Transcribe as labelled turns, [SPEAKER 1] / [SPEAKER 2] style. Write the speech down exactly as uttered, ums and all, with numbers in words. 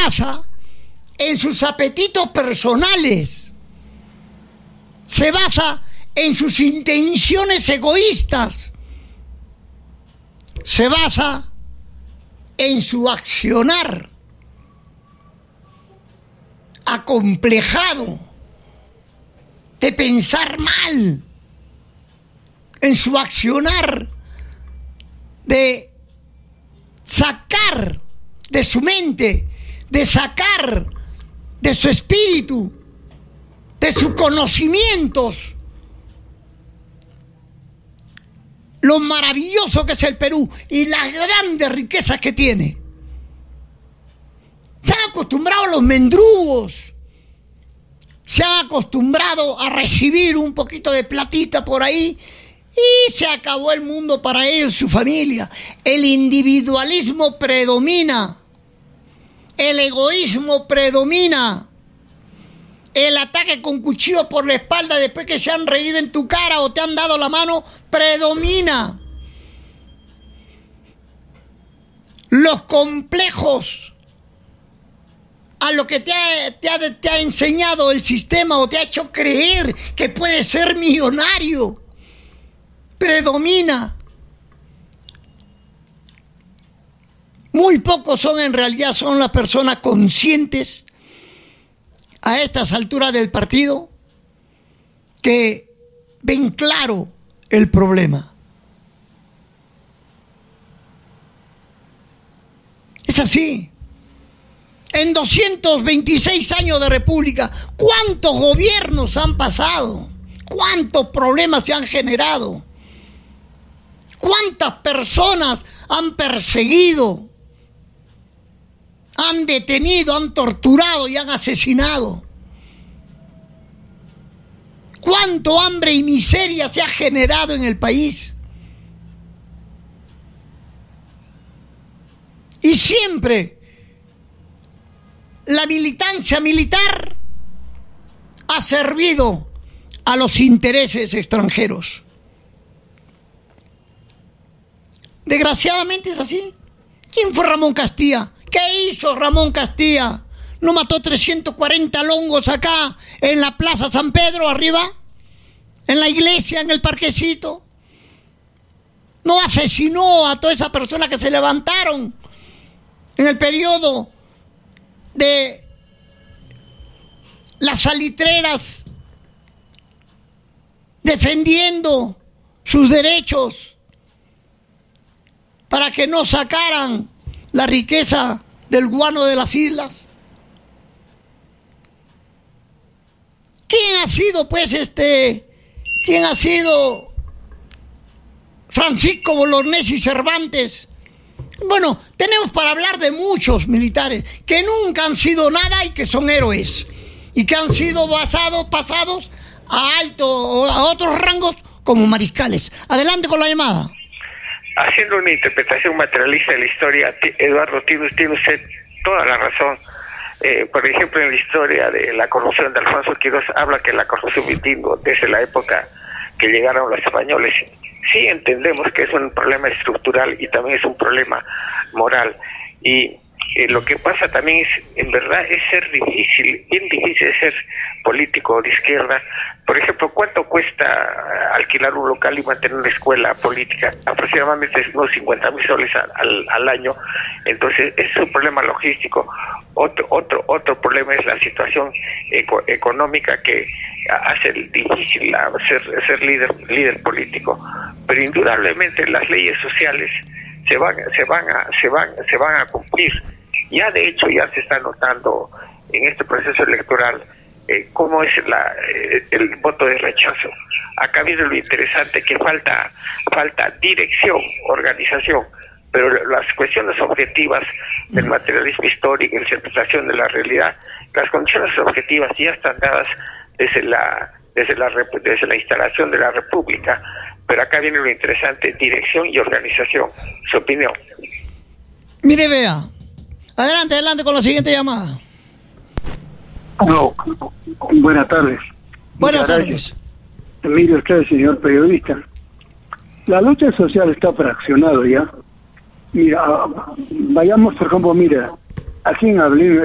[SPEAKER 1] basa en sus apetitos personales, se basa en sus intenciones egoístas, se basa en su accionar acomplejado de pensar mal, en su accionar de sacar de su mente, de sacar de su espíritu, de sus conocimientos, lo maravilloso que es el Perú y las grandes riquezas que tiene. Se han acostumbrado a los mendrugos, se han acostumbrado a recibir un poquito de platita por ahí y se acabó el mundo para ellos y su familia. El individualismo predomina, el egoísmo predomina, el ataque con cuchillo por la espalda después que se han reído en tu cara o te han dado la mano predomina. Los complejos a lo que te ha, te, ha, te ha enseñado el sistema o te ha hecho creer que puedes ser millonario predomina. Muy pocos son en realidad, son las personas conscientes a estas alturas del partido que ven claro el problema. Es así. En doscientos veintiséis años de república, ¿cuántos gobiernos han pasado? ¿Cuántos problemas se han generado? ¿Cuántas personas han perseguido, han detenido, han torturado y han asesinado? ¿Cuánto hambre y miseria se ha generado en el país? Y siempre la militancia militar ha servido a los intereses extranjeros. Desgraciadamente es así. ¿Quién fue Ramón Castilla? ¿Qué hizo Ramón Castilla? ¿No mató trescientos cuarenta longos acá en la Plaza San Pedro arriba? ¿En la iglesia, en el parquecito? ¿No asesinó a toda esa persona que se levantaron en el periodo de las salitreras defendiendo sus derechos para que no sacaran la riqueza del guano de las islas? ¿Quién ha sido pues este, quién ha sido Francisco Bolognesi Cervantes? Bueno, tenemos para hablar de muchos militares que nunca han sido nada y que son héroes y que han sido basados, pasados a alto, a otros rangos como mariscales. Adelante con la llamada.
[SPEAKER 2] Haciendo una interpretación materialista de la historia, Eduardo, tiene, tiene usted toda la razón. Eh, por ejemplo, en la historia de la corrupción de Alfonso Quirós, habla que la corrupción vino desde la época que llegaron los españoles. Sí entendemos que es un problema estructural y también es un problema moral. Y eh, lo que pasa también es, en verdad, es ser difícil, bien difícil ser político de izquierda. Por ejemplo, ¿cuánto cuesta alquilar un local y mantener una escuela política? Aproximadamente unos cincuenta mil soles al, al, al año. Entonces, es un problema logístico. Otro otro otro problema es la situación eco, económica que hace difícil ser, ser líder líder político. Pero indudablemente las leyes sociales se van se van a se van se van a cumplir. Ya de hecho ya se está notando en este proceso electoral eh, cómo es la eh, el voto de rechazo. Acá viene lo interesante, que falta falta dirección, organización, pero las cuestiones objetivas del materialismo histórico, la interpretación de la realidad, las condiciones objetivas ya están dadas desde la desde la desde la instalación de la República, pero acá viene lo interesante, dirección y organización. Su opinión.
[SPEAKER 1] Mire, vea, adelante, adelante con la siguiente llamada.
[SPEAKER 3] No, buenas tardes.
[SPEAKER 1] Buenas tardes.
[SPEAKER 3] Mire usted, señor periodista, la lucha social está fraccionada ya. Mira, vayamos, por ejemplo, mira, aquí en Abril